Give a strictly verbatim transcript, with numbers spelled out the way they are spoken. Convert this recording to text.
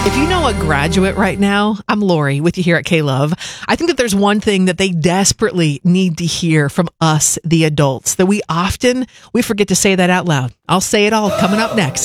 If you know a graduate right now, I'm Lori with you here at K-Love. I think that there's one thing that they desperately need to hear from us, the adults, that we often, we forget to say that out loud. I'll say it all coming up next.